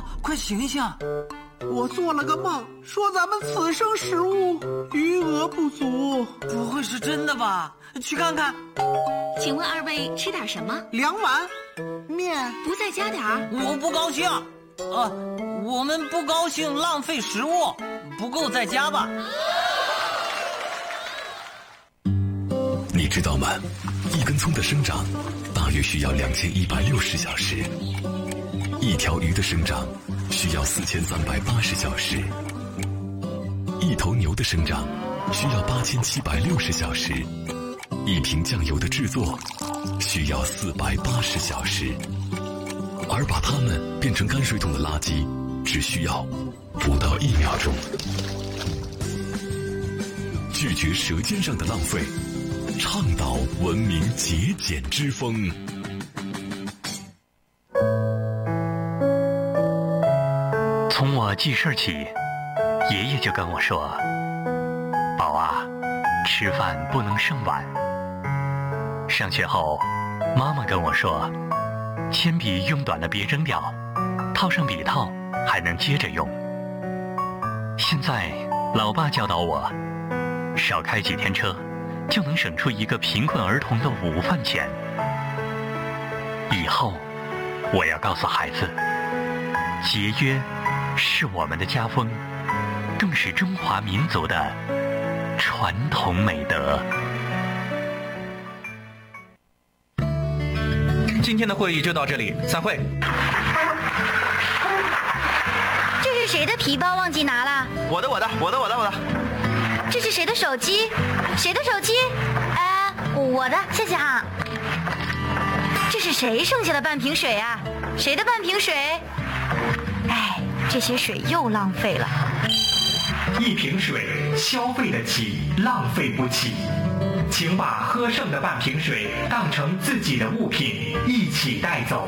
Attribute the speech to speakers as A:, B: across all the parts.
A: 快醒醒！
B: 我做了个梦，说咱们此生食物余额不足。
A: 不会是真的吧？去看看。
C: 请问二位吃点什么
B: ？2碗面。
C: 不再加点儿？
A: 我不高兴。我们不高兴浪费食物，不够再加吧。
D: 你知道吗？一根葱的生长大约需要2160小时，一条鱼的生长需要4380小时，一头牛的生长需要8760小时，一瓶酱油的制作需要480小时，而把它们变成泔水桶的垃圾只需要不到1秒钟。拒绝舌尖上的浪费，倡导文明节俭之风。
E: 从我记事起，爷爷就跟我说：“宝啊，吃饭不能剩碗。”上学后，妈妈跟我说：“铅笔用短了别扔掉，套上笔套还能接着用。”现在，老爸教导我，少开几天车，就能省出一个贫困儿童的午饭钱。以后，我要告诉孩子，节约是我们的家风，更是中华民族的传统美德。
F: 今天的会议就到这里，散会。
G: 这是谁的皮包忘记拿了？
F: 我的。
G: 这是谁的手机？谁的手机？我的，谢谢哈。这是谁剩下的半瓶水啊？谁的半瓶水？这些水又浪费了。
E: 一瓶水消费得起，浪费不起。请把喝剩的半瓶水当成自己的物品，一起带走。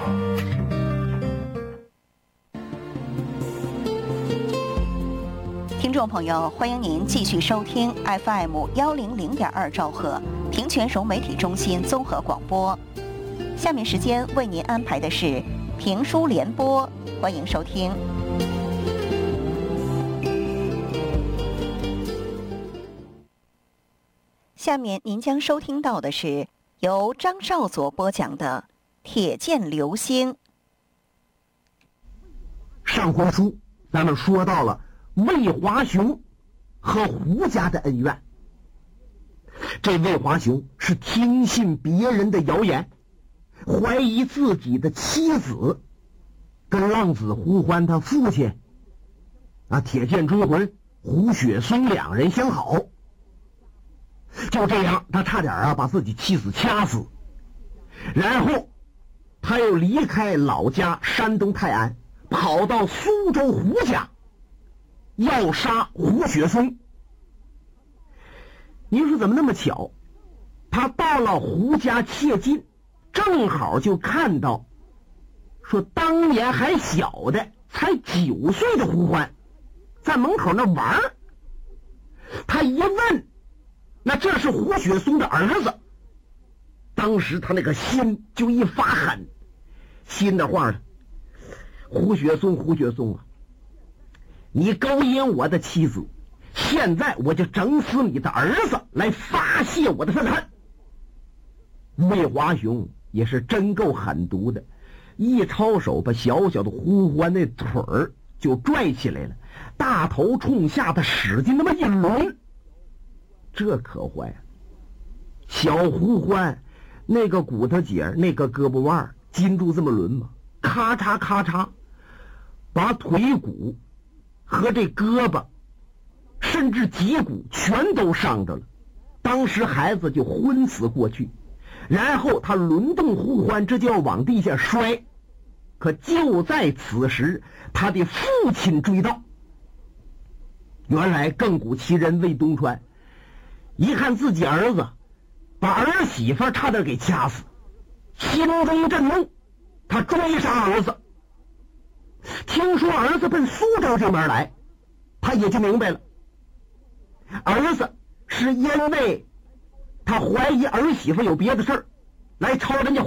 H: 听众朋友，欢迎您继续收听 FM100.2兆赫平泉省媒体中心综合广播。下面时间为您安排的是评书联播，欢迎收听。下面您将收听到的是由张少佐播讲的《铁剑流星》。
B: 上回书咱们说到了魏华雄和胡家的恩怨。这魏华雄是听信别人的谣言，怀疑自己的妻子跟浪子胡欢他父亲铁剑追魂胡雪松2人相好。就这样，他差点把自己妻子掐死。然后他又离开老家山东泰安，跑到苏州胡家要杀胡雪松。您说怎么那么巧？他到了胡家切近，正好就看到说当年还小的才9岁的胡欢在门口那玩。他一问，那这是胡雪松的儿子。当时他那个心就一发狠，心的话了，胡雪松啊，你勾引我的妻子，现在我就整死你的儿子来发泄我的愤恨。魏华雄也是真够狠毒的，一抄手把小小的胡欢那腿儿就拽起来了，大头冲下他使劲那么一抡，这可坏了。小胡欢那个骨头节那个胳膊腕禁住这么抡吗？咔嚓咔嚓，把腿骨和这胳膊甚至脊骨全都伤着了。当时孩子就昏死过去，然后他抡动胡欢，这就要往地下摔。可就在此时，他的父亲追到。原来亘古奇人魏东川一看自己儿子把儿媳妇差点给掐死，心中震怒，他追杀儿子。听说儿子奔苏州这边来，他也就明白了，儿子是因为他怀疑儿媳妇有别的事儿来抄人家